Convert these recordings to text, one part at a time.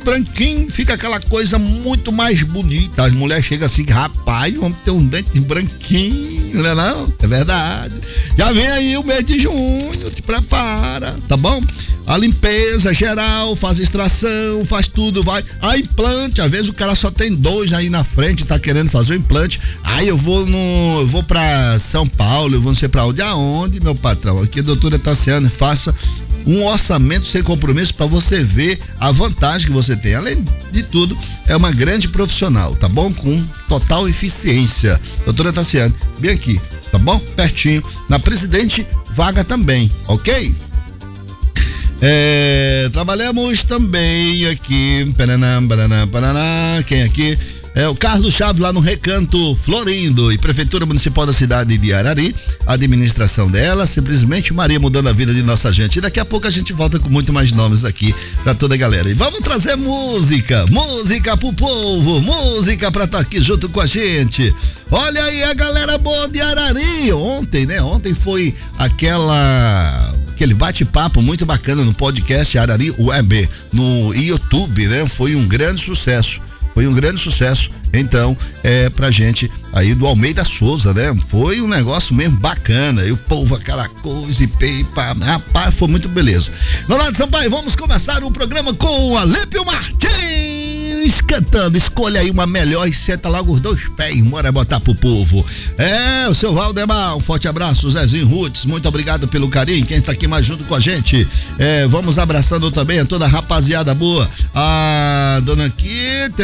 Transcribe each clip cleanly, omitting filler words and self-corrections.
branquinho, fica aquela coisa muito mais bonita. As mulheres chegam assim, rapaz, vamos ter um dente branquinho, né não? É verdade. Já vem aí o mês de junho, te prepara, tá bom? A limpeza geral, faz extração, faz tudo, vai. A implante, às vezes o cara só tem 2 aí na frente, tá querendo fazer o implante. Aí eu vou pra São Paulo, eu vou não sei pra onde. Aonde, meu patrão? Aqui, doutora Tassiane, faça um orçamento sem compromisso para você ver a vantagem que você tem. Além de tudo, é uma grande profissional, tá bom? Com total eficiência. Doutora Tassiane, bem aqui, tá bom? Pertinho, na Presidente Vaga também, ok? Trabalhamos também aqui, Paraná, quem aqui? É o Carlos Chaves lá no Recanto Florindo e Prefeitura Municipal da cidade de Arari, a administração dela, simplesmente Maria mudando a vida de nossa gente. E daqui a pouco a gente volta com muito mais nomes aqui pra toda a galera. E vamos trazer música pro povo, música pra estar aqui junto com a gente. Olha aí a galera boa de Arari, ontem, né? Ontem foi aquele bate-papo muito bacana no podcast Arari Web, no YouTube, né? Foi um grande sucesso. Então, pra gente aí do Almeida Souza, né? Foi um negócio mesmo bacana. E o povo, aquela coisa rapaz, foi muito beleza. Leonardo Sampaio, vamos começar o programa com o Alípio Martins cantando. Escolha aí uma melhor e senta logo os 2 pés. Bora botar pro povo. O seu Valdemar, um forte abraço. Zezinho Roots, muito obrigado pelo carinho. Quem está aqui mais junto com a gente. Vamos abraçando também a toda a rapaziada boa. A dona aqui.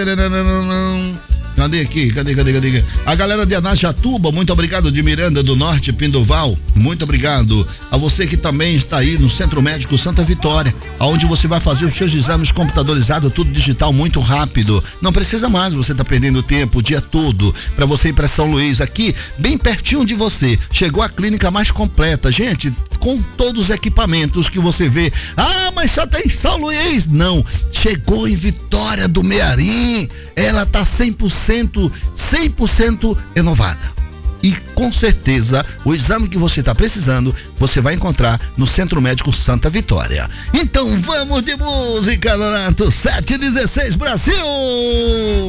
Cadê aqui? A galera de Anajatuba, muito obrigado. De Miranda do Norte, Pindoval, muito obrigado. A você que também está aí no Centro Médico Santa Vitória, onde você vai fazer os seus exames computadorizados, tudo digital, muito rápido. Não precisa mais, você tá perdendo tempo o dia todo para você ir para São Luís, aqui, bem pertinho de você. Chegou a clínica mais completa, gente, com todos os equipamentos que você vê. Mas só tem São Luís. Não, chegou em Vitória do Mearim. Ela tá 100% renovada. E com certeza, o exame que você está precisando, você vai encontrar no Centro Médico Santa Vitória. Então vamos de música, Donato. 7:16, Brasil!